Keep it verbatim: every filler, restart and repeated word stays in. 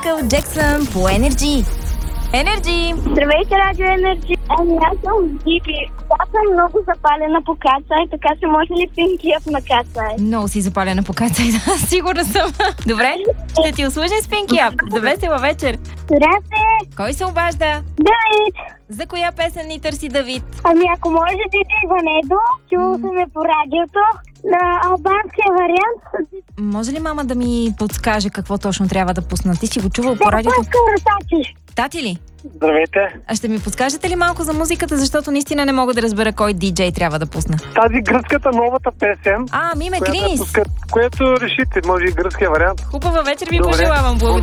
Майкъл Джексън по Енерджи. Енерджи! Здравейте, Радио Енерджи. Ами аз съм Диби. Аз съм много запалена по кацай, така че може ли Пинкиев на кацай? Много си запалена по кацай, да, сигурна съм. Добре, ще ти услужим с Пинкиев. За весела вечер. Здрасте! Кой се обажда? Давид! За коя песен ни търси Давид? Ами ако може Диди Ванедо, чувал съм я по радиото, на албанския вариант. Може ли мама да ми подскаже какво точно трябва да пусна? Ти си го чувал по радиото? Да, тати. Тати ли? Здравейте. А ще ми подскажете ли малко за музиката, защото наистина не мога да разбера кой диджей трябва да пусна? Тази гръцката новата песен, А, Миме която, Крис! пускат, което решите, може и гръцкия вариант. Хубава вечер ви Добре. пожелавам. Благодаря.